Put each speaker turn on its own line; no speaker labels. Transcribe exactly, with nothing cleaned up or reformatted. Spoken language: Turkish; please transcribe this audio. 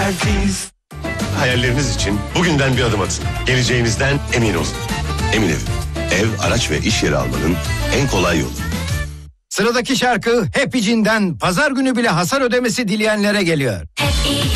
Sertiz.
Hayalleriniz için bugünden bir adım atın. Geleceğinizden emin olun. Emin Ev. Ev, araç ve iş yeri almanın en kolay yolu.
Sıradaki şarkı Happy Jean'den pazar günü bile hasar ödemesi dileyenlere geliyor.
Happy